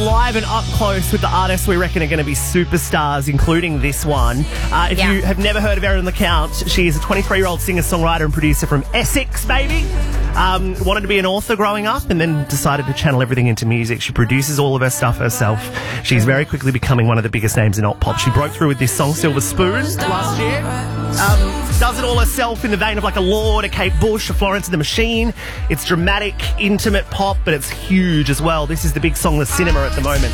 live and up close with the artists we reckon are going to be superstars, including this one. If you have never heard of Erin LeCount, she is a 23-year-old singer-songwriter and producer from Essex, baby. Wanted to be an author growing up and then decided to channel everything into music. She produces all of her stuff herself. She's very quickly becoming one of the biggest names in alt pop. She broke through with this song, Silver Spoon, last year. Does it all herself in the vein of like a Lorde, a Kate Bush, a Florence and the Machine. It's dramatic, intimate pop, but it's huge as well. This is the big song, The Cinema, at the moment.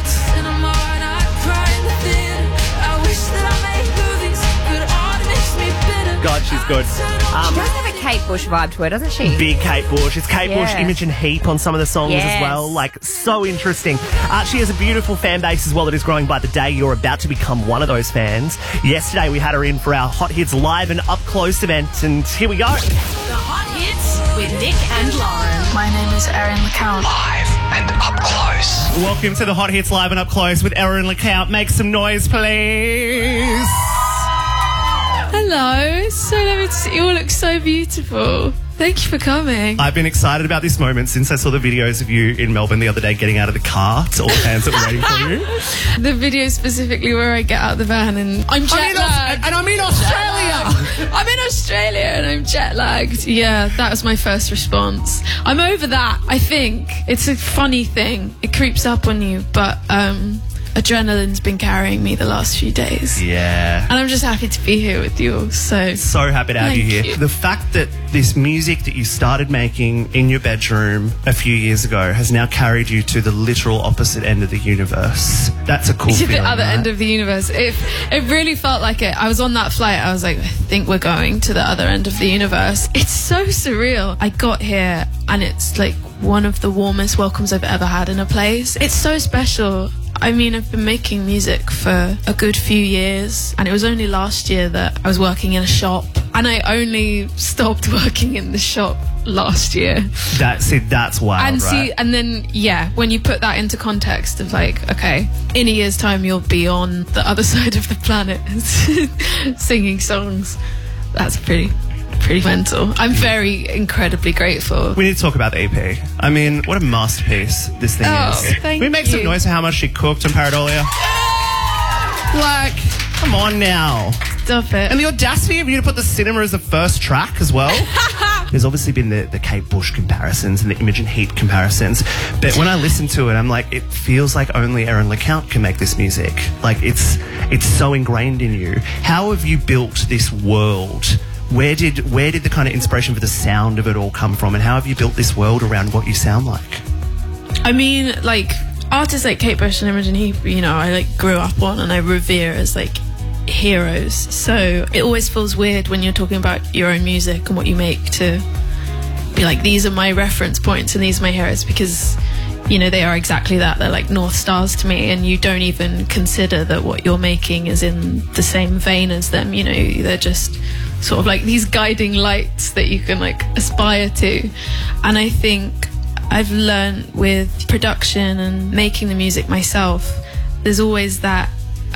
God, she's good. She does have a Kate Bush vibe to her, doesn't she? Big Kate Bush. It's Kate Bush, Imogen Heap on some of the songs as well. Like, so interesting. She has a beautiful fan base as well that is growing by the day. You're about to become one of those fans. Yesterday, we had her in for our Hot Hits Live and Up Close event, and here we go. The Hot Hits with Nick and Lauren. My name is Erin LeCount. Live and Up Close. Welcome to the Hot Hits Live and Up Close with Erin LeCount. Make some noise, please. Hello, so lovely to see you all. Look so beautiful. Thank you for coming. I've been excited about this moment since I saw the videos of you in Melbourne the other day getting out of the car to all the fans that were waiting for you. The video specifically where I get out of the van and I'm jet lagged. And I'm in Australia. I'm in Australia and I'm jet lagged. Yeah, that was my first response. I'm over that, I think. It's a funny thing. It creeps up on you, but adrenaline's been carrying me the last few days. Yeah. And I'm just happy to be here with you all. So happy to have you here. The fact that this music that you started making in your bedroom a few years ago has now carried you to the literal opposite end of the universe. That's a cool feeling, the other right? end of the universe. It really felt like it. I was on that flight. I was like, I think we're going to the other end of the universe. It's so surreal. I got here and it's like one of the warmest welcomes I've ever had in a place. It's so special. I mean, I've been making music for a good few years, and it was only last year that I was working in a shop, and I only stopped working in the shop last year. That's wild, right? And then, when you put that into context of like, okay, in a year's time you'll be on the other side of the planet singing songs. That's pretty mental. I'm very incredibly grateful. We need to talk about the EP. I mean, what a masterpiece this thing is. Thank we make you. some noise for how much she cooked on Paradolia. Like, come on now. Stop it. And the audacity of you to put The Cinema as the first track as well. There's obviously been the Kate Bush comparisons and the Imogen Heap comparisons, but when I listen to it, I'm like, it feels like only Erin LeCount can make this music. Like, it's so ingrained in you. How have you built this world? Where did the kind of inspiration for the sound of it all come from, and how have you built this world around what you sound like? I mean, like, artists like Kate Bush and Imogen Heap, you know, I like grew up on and I revere as like heroes. So it always feels weird when you're talking about your own music and what you make to be like, these are my reference points and these are my heroes, because, you know, they are exactly that. They're like North Stars to me, and you don't even consider that what you're making is in the same vein as them. You know, they're just sort of like these guiding lights that you can like aspire to. And I think I've learned with production and making the music myself, there's always that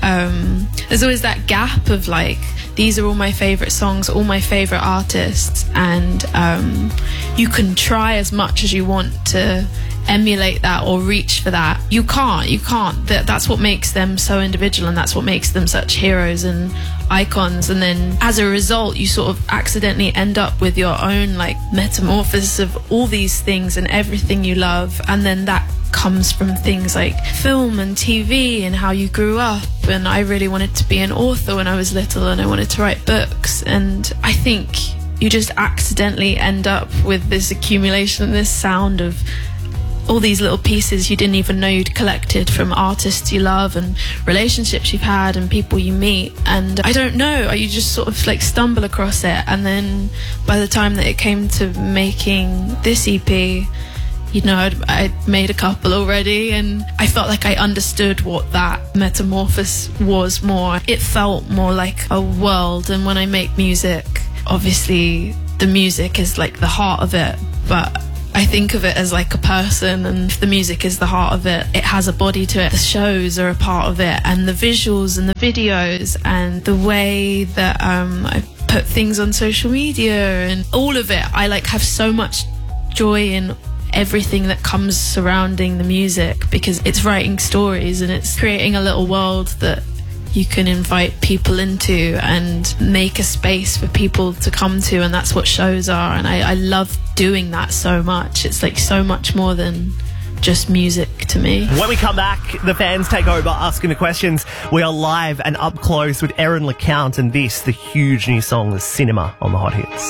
gap of like, these are all my favorite songs, all my favorite artists, and you can try as much as you want to emulate that or reach for that. You can't. That's what makes them so individual, and that's what makes them such heroes and icons. And then as a result, you sort of accidentally end up with your own like metamorphosis of all these things and everything you love, and then that comes from things like film and TV and how you grew up. And I really wanted to be an author when I was little, and I wanted to write books, and I think you just accidentally end up with this accumulation, this sound of all these little pieces you didn't even know you'd collected from artists you love and relationships you've had and people you meet. And I don't know, you just sort of like stumble across it. And then by the time that it came to making this EP, you know, I'd made a couple already, and I felt like I understood what that metamorphosis was more. It felt more like a world. And when I make music, obviously the music is like the heart of it, but I think of it as like a person, and if the music is the heart of it, it has a body to it. The shows are a part of it, and the visuals and the videos and the way that I put things on social media and all of it. I like have so much joy in everything that comes surrounding the music, because it's writing stories and it's creating a little world that you can invite people into and make a space for people to come to, and that's what shows are. And I love doing that so much. It's like so much more than just music to me. When we come back, the fans take over asking the questions. We are live and up close with Erin LeCount and this, the huge new song, The Cinema, on the Hot Hits.